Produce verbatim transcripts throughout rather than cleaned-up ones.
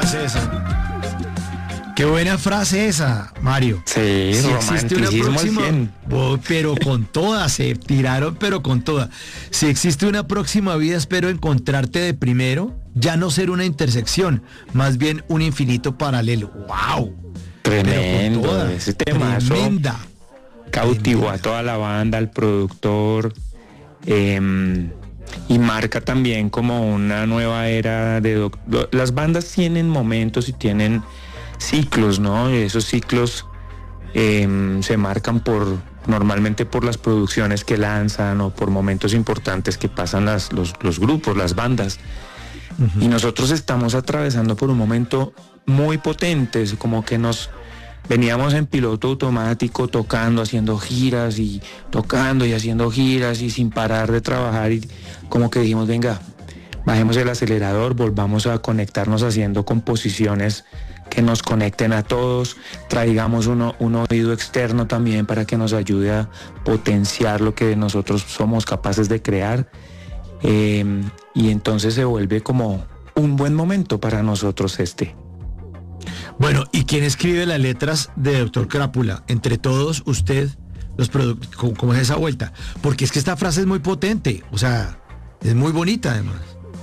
frase esa. Qué buena frase esa, Mario. Sí, si existe una próxima, oh, pero con toda, se tiraron, pero con toda. Si existe una próxima vida, espero encontrarte de primero, ya no ser una intersección, más bien un infinito paralelo. ¡Wow! Tremendo, toda, ese temazo. Tremenda. Cautivó tremenda. a toda la banda, al productor, eh, y marca también como una nueva era de... Doc- las bandas tienen momentos y tienen ciclos, ¿no? Y esos ciclos eh, se marcan por normalmente por las producciones que lanzan o por momentos importantes que pasan las, los, los grupos, las bandas. Uh-huh. Y nosotros estamos atravesando por un momento muy potente, como que nos veníamos en piloto automático tocando, haciendo giras y tocando y haciendo giras y sin parar de trabajar, y como que dijimos, venga, bajemos el acelerador, volvamos a conectarnos haciendo composiciones que nos conecten a todos, traigamos uno, un oído externo también para que nos ayude a potenciar lo que nosotros somos capaces de crear, eh, y entonces se vuelve como un buen momento para nosotros este. Bueno, ¿y quién escribe las letras de Doctor Crápula? Entre todos, usted, los produ- ¿cómo, ¿cómo es esa vuelta? Porque es que esta frase es muy potente, o sea, es muy bonita además.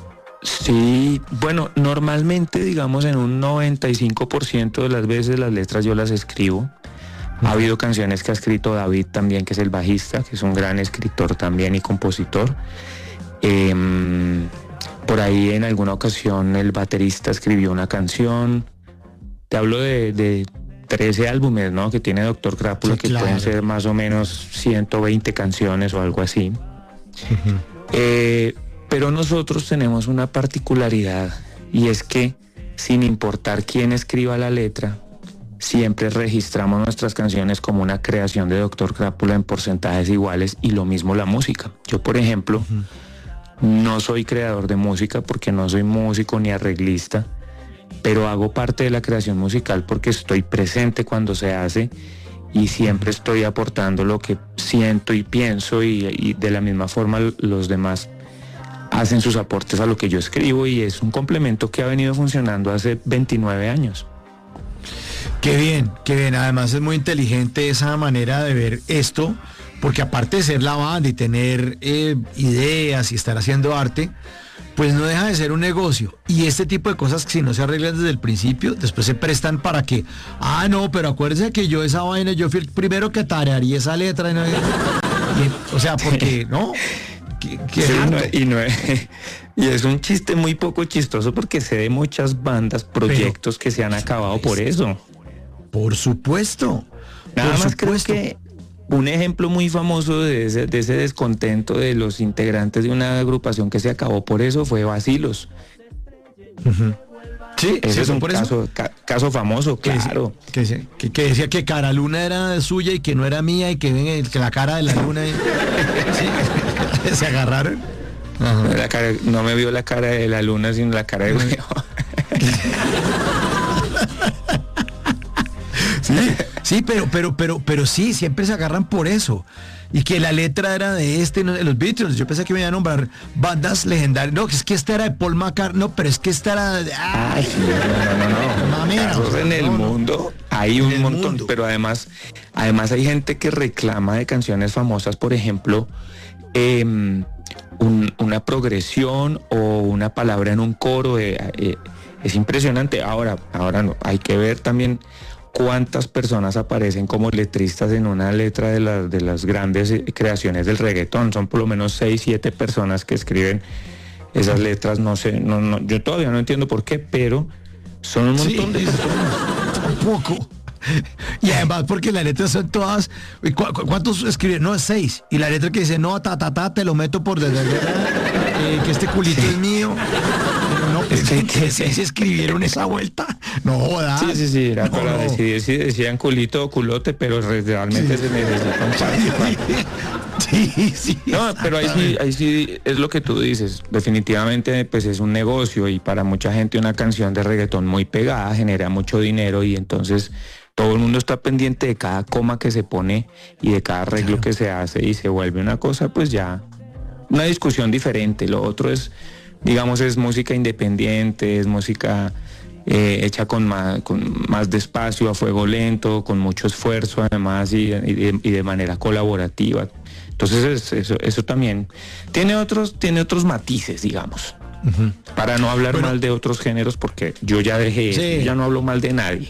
Sí, bueno, normalmente, digamos, en un noventa y cinco por ciento de las veces las letras yo las escribo. Ha habido canciones que ha escrito David también, que es el bajista, que es un gran escritor también y compositor. Eh, por ahí en alguna ocasión el baterista escribió una canción. Te hablo de, de trece álbumes, ¿no?, que tiene Doctor Crápula, sí, que claro, pueden ser más o menos ciento veinte canciones o algo así. Uh-huh. Eh, pero nosotros tenemos una particularidad, y es que sin importar quién escriba la letra, siempre registramos nuestras canciones como una creación de Doctor Crápula en porcentajes iguales, y lo mismo la música. Yo, por ejemplo, uh-huh, no soy creador de música porque no soy músico ni arreglista, pero hago parte de la creación musical porque estoy presente cuando se hace y siempre estoy aportando lo que siento y pienso, y, y de la misma forma los demás hacen sus aportes a lo que yo escribo, y es un complemento que ha venido funcionando hace veintinueve años. Qué bien, qué bien. Además es muy inteligente esa manera de ver esto, porque aparte de ser la banda y tener eh, ideas y estar haciendo arte, pues no deja de ser un negocio. Y este tipo de cosas, que si no se arreglan desde el principio, después se prestan para que, ah, no, pero acuérdese que yo esa vaina, yo fui el primero que tarareé esa letra. Y no, y, o sea, porque, ¿no? ¿Qué, qué sí, no, y, no, y es un chiste muy poco chistoso, porque sé de muchas bandas, proyectos pero, que se han acabado por eso. Por supuesto. Nada por más supuesto. Creo que un ejemplo muy famoso de ese, de ese descontento de los integrantes de una agrupación que se acabó por eso fue Bacilos. Uh-huh. Sí, ese sí, es un por caso, eso. Ca, caso famoso, que claro. Decía, que, que, que decía que Cara Luna era suya y que no era mía, y que, que la cara de la luna. ¿Sí? ¿Se agarraron? Uh-huh. La cara, no me vio la cara de la luna, sino la cara de uh-huh. Sí, sí, pero, pero, pero, pero sí, siempre se agarran por eso. Y que la letra era de este, no, de los Beatles. Yo pensé que me iban a nombrar bandas legendarias. No, es que esta era de Paul McCartney. No, pero es que esta era de... Ay, sí, no, no, no, no. Mamera, Casos en el no, no. mundo hay un montón, mundo. Pero además, además hay gente que reclama de canciones famosas, por ejemplo, eh, un, una progresión o una palabra en un coro. Eh, eh, es impresionante. Ahora, ahora no, hay que ver también cuántas personas aparecen como letristas en una letra de, la, de las grandes creaciones del reggaetón. Son por lo menos seis, siete personas que escriben esas letras. No sé, no, no, yo todavía no entiendo por qué, pero son un montón sí. de personas. Tampoco. Y además porque las letras son todas... ¿cu- cu- ¿Cuántos escriben? No, es seis. Y la letra que dice, no, ta, ta, ta, te lo meto por desde eh, que este culito sí. es mío. No, pues, es que, que seis escribieron esa vuelta. No jodas. Sí, sí, sí, era no, para no. decidir si decían culito o culote, pero realmente sí. se necesitan participar. Sí, sí. No, pero ahí sí, ahí sí es lo que tú dices. Definitivamente, pues es un negocio, y para mucha gente una canción de reggaetón muy pegada genera mucho dinero, y entonces todo el mundo está pendiente de cada coma que se pone y de cada arreglo claro. que se hace, y se vuelve una cosa, pues ya, una discusión diferente. Lo otro es, digamos, es música independiente, es música eh, hecha con más, con más despacio, a fuego lento, con mucho esfuerzo además y, y, de, y de manera colaborativa. Entonces eso, eso también tiene otros, tiene otros matices, digamos. Uh-huh. Para no hablar bueno, mal de otros géneros, porque yo ya dejé sí. eso, ya no hablo mal de nadie.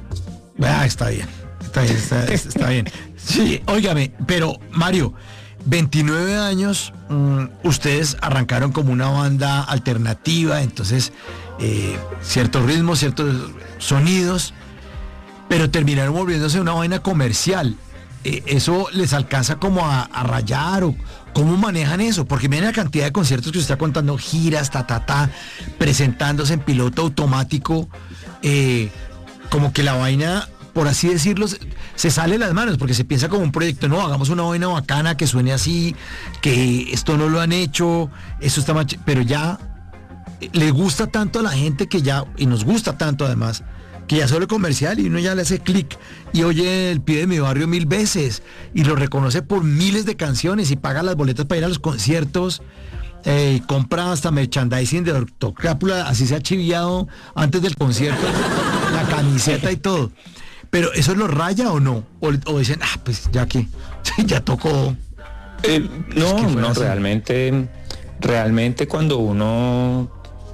Ah, está bien, está bien, está, está bien. Sí, óigame, pero Mario, veintinueve años, um, ustedes arrancaron como una banda alternativa, entonces eh, ciertos ritmos, ciertos sonidos, pero terminaron volviéndose una vaina comercial. Eh, ¿Eso les alcanza como a, a rayar o cómo manejan eso? Porque miren la cantidad de conciertos que usted está contando, giras, ta, ta, ta, presentándose en piloto automático, eh, como que la vaina, por así decirlo, se, se sale de las manos, porque se piensa como un proyecto, no, hagamos una vaina bacana que suene así, que esto no lo han hecho, eso está mal, pero ya eh, le gusta tanto a la gente que ya, y nos gusta tanto además, que ya solo comercial y uno ya le hace clic y oye El Pie de Mi Barrio mil veces y lo reconoce por miles de canciones y paga las boletas para ir a los conciertos, eh, compra hasta merchandising de Doctor Crápula, así se ha chiviado antes del concierto, la camiseta y todo. Pero ¿eso lo raya o no? O, o dicen, ah, pues ya que ya tocó. Eh, no, es que no, así. realmente, realmente cuando uno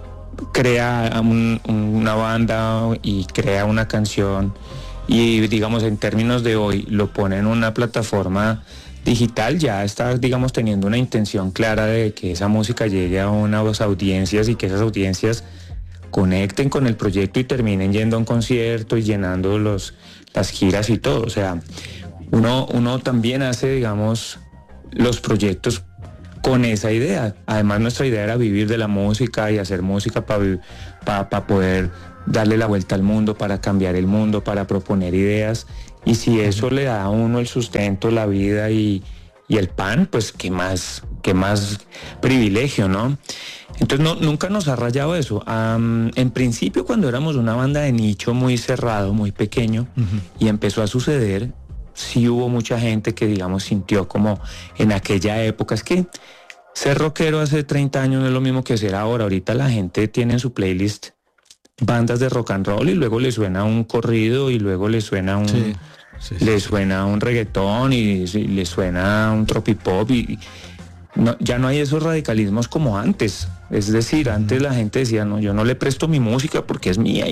crea un, una banda y crea una canción y digamos en términos de hoy lo pone en una plataforma digital, ya está digamos teniendo una intención clara de que esa música llegue a unas audiencias y que esas audiencias conecten con el proyecto y terminen yendo a un concierto y llenando los, las giras y todo. O sea, uno, uno también hace digamos los proyectos con esa idea. Además nuestra idea era vivir de la música y hacer música para pa, pa poder darle la vuelta al mundo, para cambiar el mundo, para proponer ideas. Y si eso le da a uno el sustento, la vida y, y el pan, pues qué más, qué más privilegio, ¿no? Entonces no, nunca nos ha rayado eso. Um, en principio cuando éramos una banda de nicho muy cerrado, muy pequeño, uh-huh. y empezó a suceder, sí hubo mucha gente que, digamos, sintió como en aquella época. Es que ser rockero hace treinta años no es lo mismo que ser ahora. Ahorita la gente tiene en su playlist bandas de rock and roll y luego le suena un corrido y luego le suena un, sí, sí, le sí, suena un reggaetón y, y le suena un tropipop y no, ya no hay esos radicalismos como antes. Es decir, antes la gente decía, no, yo no le presto mi música porque es mía